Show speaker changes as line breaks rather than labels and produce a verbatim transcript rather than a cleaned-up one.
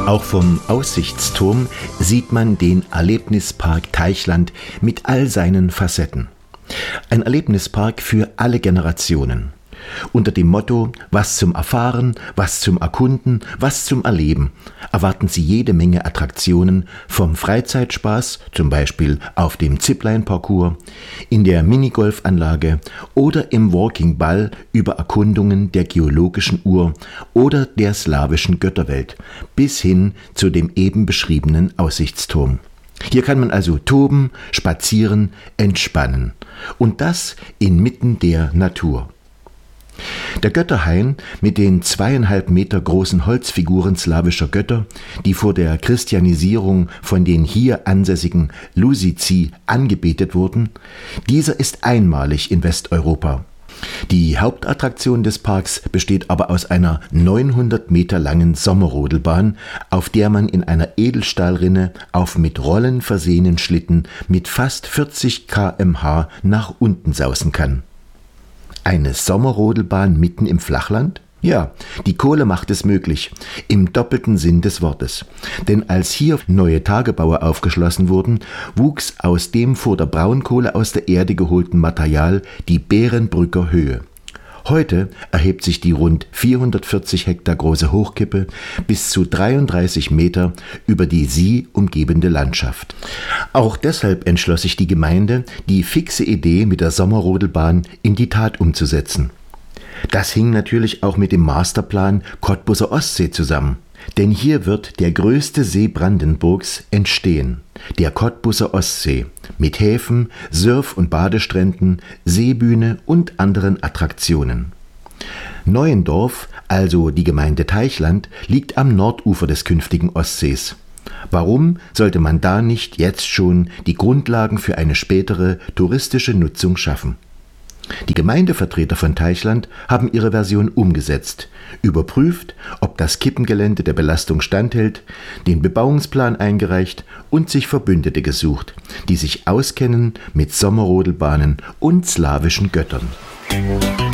Auch vom Aussichtsturm sieht man den Erlebnispark Teichland mit all seinen Facetten. Ein Erlebnispark für alle Generationen. Unter dem Motto, was zum Erfahren, was zum Erkunden, was zum Erleben, erwarten Sie jede Menge Attraktionen vom Freizeitspaß, zum Beispiel auf dem Zipline-Parcours, in der Minigolfanlage oder im Walking Ball über Erkundungen der geologischen Uhr oder der slawischen Götterwelt, bis hin zu dem eben beschriebenen Aussichtsturm. Hier kann man also toben, spazieren, entspannen. Und das inmitten der Natur. Der Götterhain mit den zweieinhalb Meter großen Holzfiguren slawischer Götter, die vor der Christianisierung von den hier ansässigen Luzici angebetet wurden, dieser ist einmalig in Westeuropa. Die Hauptattraktion des Parks besteht aber aus einer neunhundert Meter langen Sommerrodelbahn, auf der man in einer Edelstahlrinne auf mit Rollen versehenen Schlitten mit fast vierzig Kilometer pro Stunde nach unten sausen kann. Eine Sommerrodelbahn mitten im Flachland? Ja, die Kohle macht es möglich, im doppelten Sinn des Wortes. Denn als hier neue Tagebaue aufgeschlossen wurden, wuchs aus dem vor der Braunkohle aus der Erde geholten Material die Bärenbrücker Höhe. Heute erhebt sich die rund vierhundertvierzig Hektar große Hochkippe bis zu dreiunddreißig Meter über die sie umgebende Landschaft. Auch deshalb entschloss sich die Gemeinde, die fixe Idee mit der Sommerrodelbahn in die Tat umzusetzen. Das hing natürlich auch mit dem Masterplan Cottbuser Ostsee zusammen. Denn hier wird der größte See Brandenburgs entstehen, der Cottbuser Ostsee, mit Häfen, Surf- und Badestränden, Seebühne und anderen Attraktionen. Neuendorf, also die Gemeinde Teichland, liegt am Nordufer des künftigen Ostsees. Warum sollte man da nicht jetzt schon die Grundlagen für eine spätere touristische Nutzung schaffen? Die Gemeindevertreter von Teichland haben ihre Version umgesetzt, überprüft, ob das Kippengelände der Belastung standhält, den Bebauungsplan eingereicht und sich Verbündete gesucht, die sich auskennen mit Sommerrodelbahnen und slawischen Göttern.